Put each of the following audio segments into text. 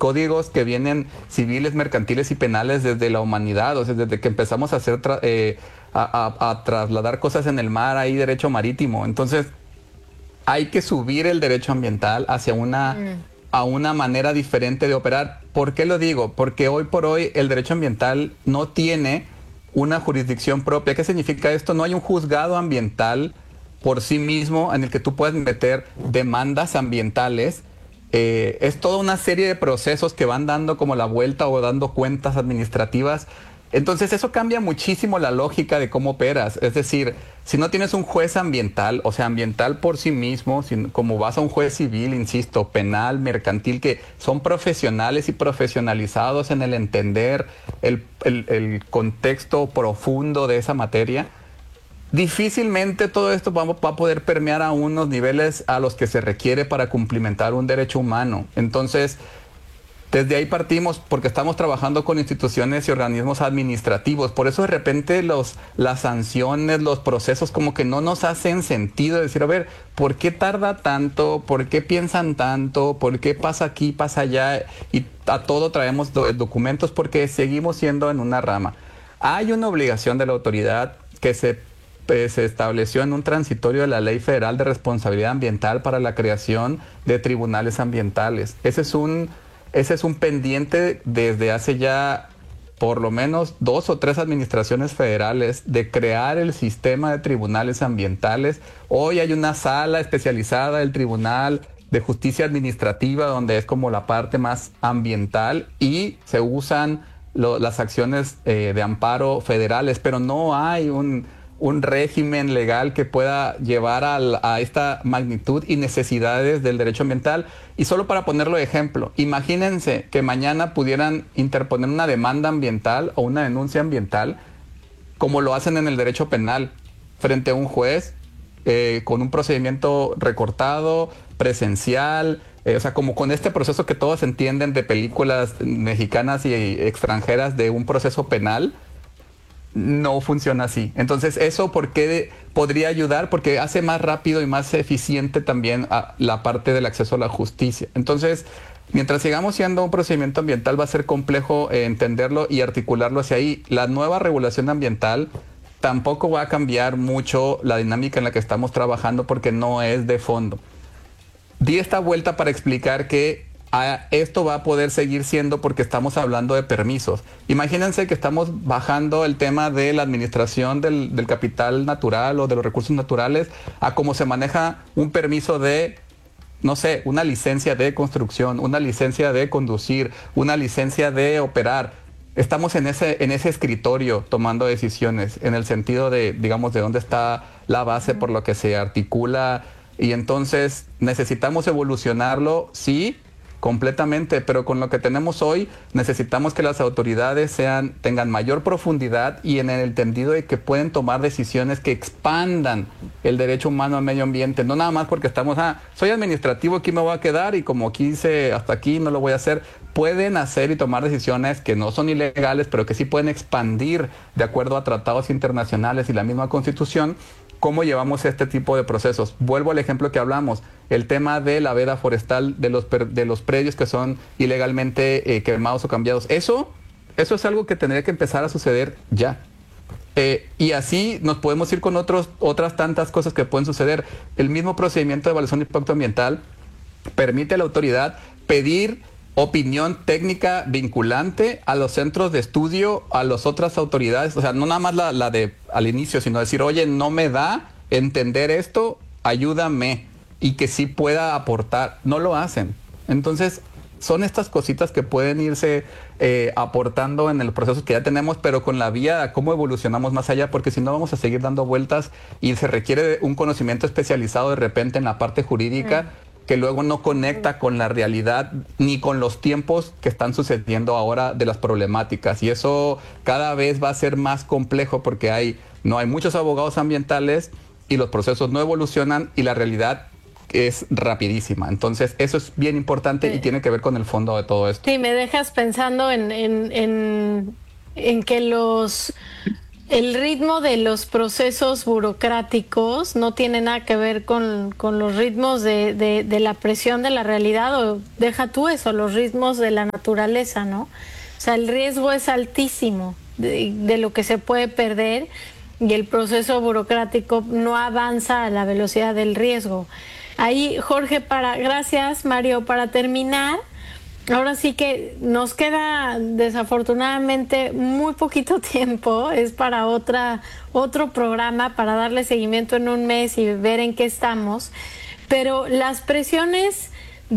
códigos que vienen civiles, mercantiles y penales desde la humanidad, o sea, desde que empezamos a hacer a trasladar cosas en el mar, hay derecho marítimo. Entonces, hay que subir el derecho ambiental hacia a una manera diferente de operar. ¿Por qué lo digo? Porque hoy por hoy el derecho ambiental no tiene una jurisdicción propia. ¿Qué significa esto? No hay un juzgado ambiental por sí mismo en el que tú puedas meter demandas ambientales. Es toda una serie de procesos que van dando como la vuelta o dando cuentas administrativas. Entonces eso cambia muchísimo la lógica de cómo operas. Es decir, si no tienes un juez ambiental, o sea, ambiental por sí mismo, como vas a un juez civil, insisto, penal, mercantil, que son profesionales y profesionalizados en el entender el contexto profundo de esa materia, difícilmente todo esto va a poder permear a unos niveles a los que se requiere para cumplimentar un derecho humano. Entonces, desde ahí partimos porque estamos trabajando con instituciones y organismos administrativos. Por eso de repente las sanciones, los procesos como que no nos hacen sentido. Decir, a ver, ¿por qué tarda tanto? ¿Por qué piensan tanto? ¿Por qué pasa aquí, pasa allá? Y a todo traemos documentos porque seguimos siendo en una rama. Hay una obligación de la autoridad que se estableció en un transitorio de la Ley Federal de Responsabilidad Ambiental para la creación de tribunales ambientales. Ese es un pendiente desde hace ya por lo menos 2 o 3 administraciones federales de crear el sistema de tribunales ambientales. Hoy hay una sala especializada del Tribunal de Justicia Administrativa donde es como la parte más ambiental y se usan las acciones de amparo federales, pero no hay un régimen legal que pueda llevar a esta magnitud y necesidades del derecho ambiental. Y solo para ponerlo de ejemplo, imagínense que mañana pudieran interponer una demanda ambiental o una denuncia ambiental, como lo hacen en el derecho penal, frente a un juez, con un procedimiento recortado, presencial, o sea, como con este proceso que todos entienden de películas mexicanas y extranjeras de un proceso penal. No funciona así. Entonces, ¿eso por qué podría ayudar? Porque hace más rápido y más eficiente también la parte del acceso a la justicia. Entonces, mientras sigamos siendo un procedimiento ambiental, va a ser complejo entenderlo y articularlo hacia ahí. La nueva regulación ambiental tampoco va a cambiar mucho la dinámica en la que estamos trabajando porque no es de fondo. Di esta vuelta para explicar que esto va a poder seguir siendo porque estamos hablando de permisos. Imagínense que estamos bajando el tema de la administración del capital natural o de los recursos naturales a cómo se maneja un permiso de, no sé, una licencia de construcción, una licencia de conducir, una licencia de operar. Estamos en ese escritorio tomando decisiones en el sentido de, digamos, de dónde está la base por lo que se articula, y entonces necesitamos evolucionarlo, sí, completamente, pero con lo que tenemos hoy necesitamos que las autoridades tengan mayor profundidad y en el entendido de que pueden tomar decisiones que expandan el derecho humano al medio ambiente, no nada más porque estamos, soy administrativo, aquí me voy a quedar y como aquí hice hasta aquí no lo voy a hacer. Pueden hacer y tomar decisiones que no son ilegales, pero que sí pueden expandir de acuerdo a tratados internacionales y la misma Constitución. ¿Cómo llevamos este tipo de procesos? Vuelvo al ejemplo que hablamos, el tema de la veda forestal de los predios que son ilegalmente quemados o cambiados. Eso es algo que tendría que empezar a suceder ya. Y así nos podemos ir con otras tantas cosas que pueden suceder. El mismo procedimiento de evaluación de impacto ambiental permite a la autoridad pedir opinión técnica vinculante a los centros de estudio, a las otras autoridades, o sea, no nada más la de al inicio, sino decir, oye, no me da entender esto, ayúdame, y que sí pueda aportar. No lo hacen. Entonces, son estas cositas que pueden irse aportando en el proceso que ya tenemos, pero con la vía a cómo evolucionamos más allá, porque si no vamos a seguir dando vueltas y se requiere un conocimiento especializado de repente en la parte jurídica, que luego no conecta con la realidad ni con los tiempos que están sucediendo ahora de las problemáticas. Y eso cada vez va a ser más complejo porque no hay muchos abogados ambientales y los procesos no evolucionan y la realidad es rapidísima. Entonces, eso es bien importante y tiene que ver con el fondo de todo esto. Sí, me dejas pensando en que El ritmo de los procesos burocráticos no tiene nada que ver con los ritmos de la presión de la realidad, o deja tú eso, los ritmos de la naturaleza, ¿no? O sea, el riesgo es altísimo de lo que se puede perder, y el proceso burocrático no avanza a la velocidad del riesgo. Ahí, Jorge, gracias, Mario, para terminar. Ahora sí que nos queda desafortunadamente muy poquito tiempo, es para otro programa, para darle seguimiento en un mes y ver en qué estamos, pero las presiones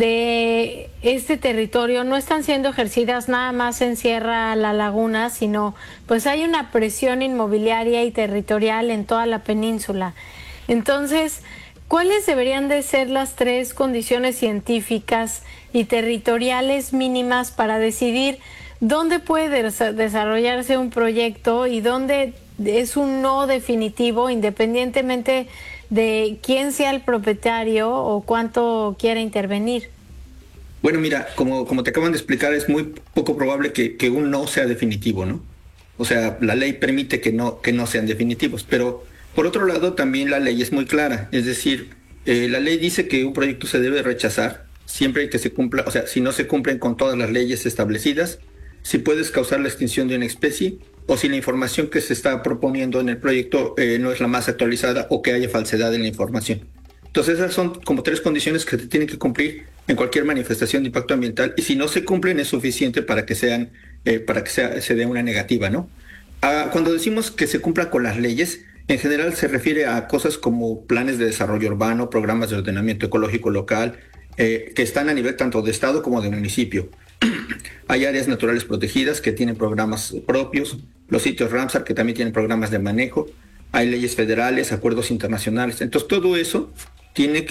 de este territorio no están siendo ejercidas nada más en Sierra La Laguna, sino pues hay una presión inmobiliaria y territorial en toda la península. Entonces, ¿cuáles deberían de ser las 3 condiciones científicas y territoriales mínimas para decidir dónde puede desarrollarse un proyecto y dónde es un no definitivo, independientemente de quién sea el propietario o cuánto quiera intervenir? Bueno, mira, como te acaban de explicar, es muy poco probable que un no sea definitivo, ¿no? O sea, la ley permite que no sean definitivos, pero por otro lado también la ley es muy clara, es decir, la ley dice que un proyecto se debe rechazar siempre que se cumpla, o sea, si no se cumplen con todas las leyes establecidas, si puedes causar la extinción de una especie, o si la información que se está proponiendo en el proyecto no es la más actualizada, o que haya falsedad en la información. Entonces esas son como 3 condiciones que se tienen que cumplir en cualquier manifestación de impacto ambiental, y si no se cumplen es suficiente para que se dé una negativa, ¿no? Cuando decimos que se cumpla con las leyes, en general se refiere a cosas como planes de desarrollo urbano, programas de ordenamiento ecológico local, que están a nivel tanto de estado como de municipio. Hay áreas naturales protegidas que tienen programas propios, los sitios Ramsar que también tienen programas de manejo, hay leyes federales, acuerdos internacionales. Entonces todo eso tiene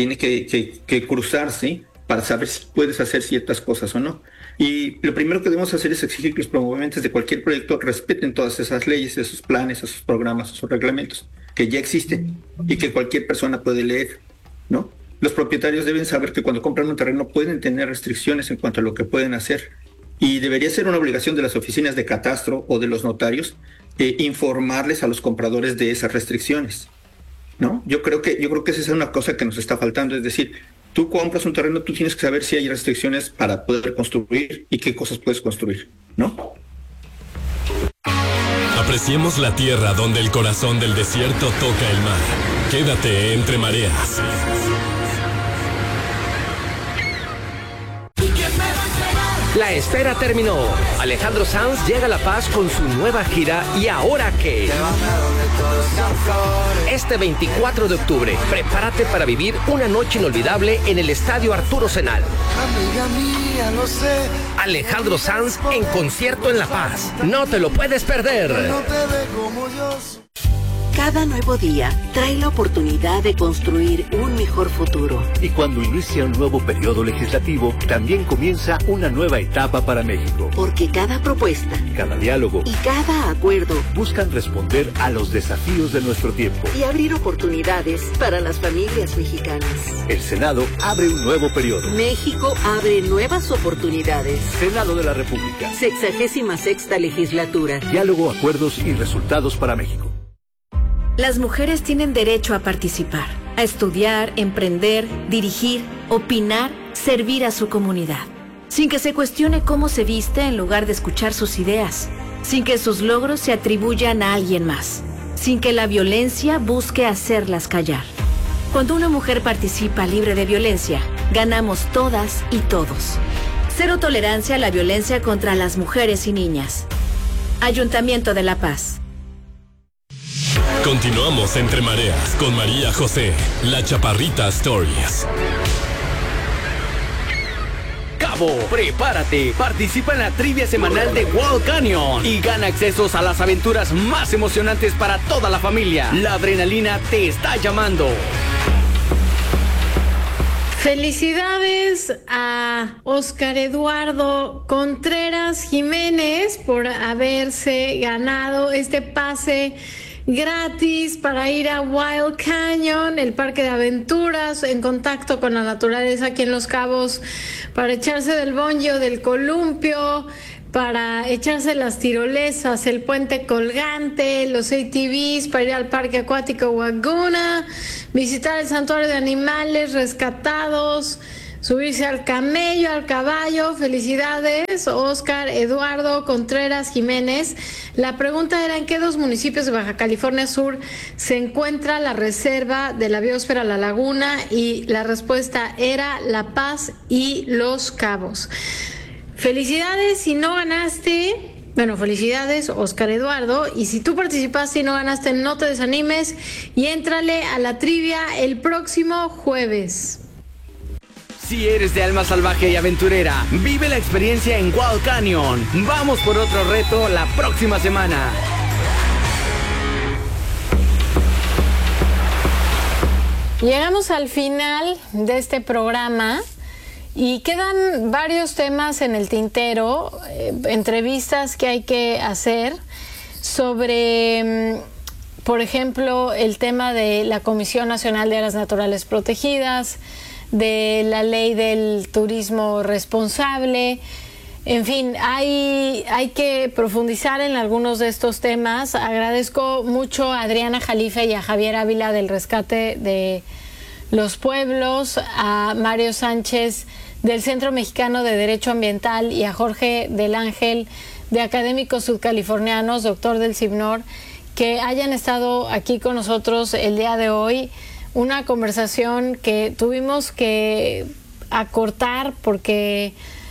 que cruzarse para saber si puedes hacer ciertas cosas o no. Y lo primero que debemos hacer es exigir que los promoventes de cualquier proyecto respeten todas esas leyes, esos planes, esos programas, esos reglamentos que ya existen y que cualquier persona puede leer, ¿no? Los propietarios deben saber que cuando compran un terreno pueden tener restricciones en cuanto a lo que pueden hacer, y debería ser una obligación de las oficinas de catastro o de los notarios informarles a los compradores de esas restricciones, ¿no? Yo creo que esa es una cosa que nos está faltando, es decir, tú compras un terreno, tú tienes que saber si hay restricciones para poder construir y qué cosas puedes construir, ¿no? Apreciemos la tierra donde el corazón del desierto toca el mar. Quédate entre mareas. La espera terminó. Alejandro Sanz llega a La Paz con su nueva gira ¿Y ahora qué? Este 24 de octubre, prepárate para vivir una noche inolvidable en el Estadio Arturo Senal. Amiga mía, lo sé. Alejandro Sanz en concierto en La Paz. No te lo puedes perder. No te ve como yo. Cada nuevo día trae la oportunidad de construir un mejor futuro. Y cuando inicia un nuevo periodo legislativo, también comienza una nueva etapa para México. Porque cada propuesta, cada diálogo y cada acuerdo buscan responder a los desafíos de nuestro tiempo y abrir oportunidades para las familias mexicanas. El Senado abre un nuevo periodo. México abre nuevas oportunidades. Senado de la República. 66ª legislatura. Diálogo, acuerdos y resultados para México. Las mujeres tienen derecho a participar, a estudiar, emprender, dirigir, opinar, servir a su comunidad, sin que se cuestione cómo se viste en lugar de escuchar sus ideas, sin que sus logros se atribuyan a alguien más, sin que la violencia busque hacerlas callar. Cuando una mujer participa libre de violencia, ganamos todas y todos. Cero tolerancia a la violencia contra las mujeres y niñas. Ayuntamiento de La Paz. Continuamos entre mareas con María José, la Chaparrita Stories. Cabo, prepárate, participa en la trivia semanal de Wild Canyon y gana accesos a las aventuras más emocionantes para toda la familia. La adrenalina te está llamando. Felicidades a Oscar Eduardo Contreras Jiménez por haberse ganado este pase gratis para ir a Wild Canyon, el parque de aventuras en contacto con la naturaleza aquí en Los Cabos, para echarse del bungee o del columpio, para echarse las tirolesas, el puente colgante, los ATVs, para ir al parque acuático Waguna, visitar el santuario de animales rescatados, subirse al camello, al caballo. Felicidades, Oscar Eduardo Contreras Jiménez. La pregunta era: ¿en qué 2 municipios de Baja California Sur se encuentra la reserva de la biosfera La Laguna? Y la respuesta era La Paz y Los Cabos. Felicidades. Si no ganaste, bueno, felicidades, Oscar Eduardo. Y si tú participaste y no ganaste, no te desanimes y éntrale a la trivia el próximo jueves. Si eres de alma salvaje y aventurera, vive la experiencia en Wild Canyon. Vamos por otro reto la próxima semana. Llegamos al final de este programa y quedan varios temas en el tintero, entrevistas que hay que hacer sobre, por ejemplo, el tema de la Comisión Nacional de Áreas Naturales Protegidas, de la ley del turismo responsable. En fin, hay que profundizar en algunos de estos temas. Agradezco mucho a Adriana Jalife y a Javier Ávila del Rescate de los Pueblos, a Mario Sánchez del Centro Mexicano de Derecho Ambiental y a Jorge del Ángel de Académicos Sudcalifornianos, doctor del CIBNOR, que hayan estado aquí con nosotros el día de hoy. Una conversación que tuvimos que acortar porque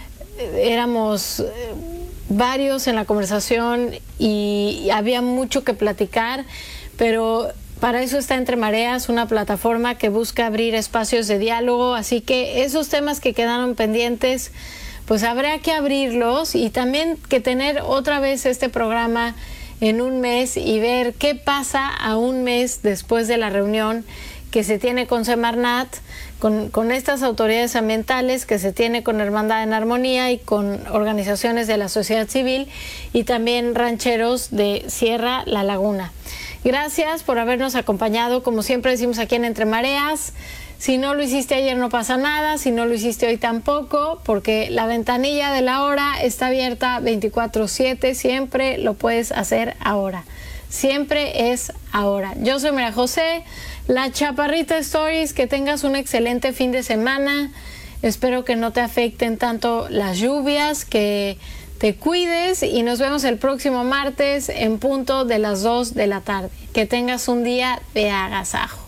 éramos varios en la conversación y había mucho que platicar, pero para eso está Entre Mareas, una plataforma que busca abrir espacios de diálogo, así que esos temas que quedaron pendientes, pues habrá que abrirlos y también que tener otra vez este programa en un mes y ver qué pasa a un mes después de la reunión que se tiene con Semarnat, con estas autoridades ambientales, que se tiene con Hermandad en Armonía y con organizaciones de la sociedad civil y también rancheros de Sierra La Laguna. Gracias por habernos acompañado, como siempre decimos aquí en Entre Mareas. Si no lo hiciste ayer no pasa nada, si no lo hiciste hoy tampoco, porque la ventanilla de la hora está abierta 24/7, siempre lo puedes hacer ahora. Siempre es ahora. Yo soy María José, la Chaparrita Stories. Que tengas un excelente fin de semana. Espero que no te afecten tanto las lluvias, que te cuides y nos vemos el próximo martes en punto de las 2 de la tarde. Que tengas un día de agasajo.